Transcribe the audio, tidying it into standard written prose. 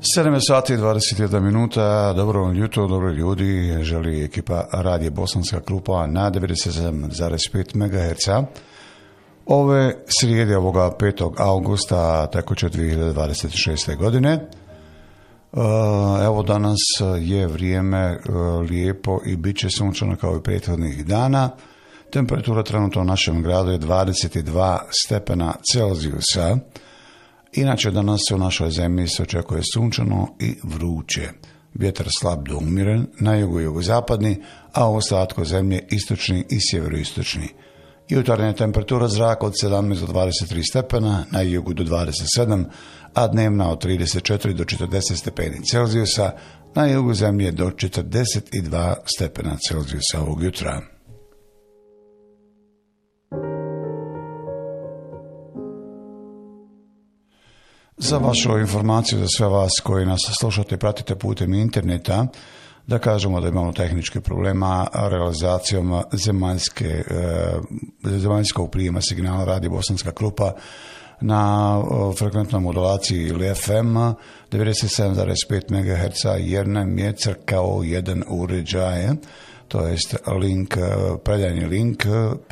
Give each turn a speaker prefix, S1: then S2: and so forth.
S1: 7 sati i 21 minuta, dobro jutro, dobro ljudi, želi ekipa Radija Bosanska Krupa na 97,5 MHz. Ove srijede ovoga 5. augusta tekuće 2026. godine. Evo danas je vrijeme lijepo i bit će sunčano kao i prethodnih dana. Temperatura trenutno u našem gradu je 22 stepena Celzijusa. Inače, danas u našoj zemlji se očekuje sunčano i vruće. Vjetar slab do umiren, na jugu i jugozapadni, a u ostatku zemlje istočni i sjeveroistočni. Jutarnja temperatura zraka od 17 do 23 stepena, na jugu do 27, a dnevna od 34 do 40 stepeni Celzijusa, na jugu zemlje do 42 stepena Celzijusa ovog jutra. Za vašu informaciju, za sve vas koji nas slušate i pratite putem interneta, da kažemo da imamo tehničke problema realizacijom zemaljskog prijema signala Radija Bosanska Krupa na frekventnoj modulaciji ili FM 97,5 MHz jer nam je crkao jedan uređaj, to jest link, predajni link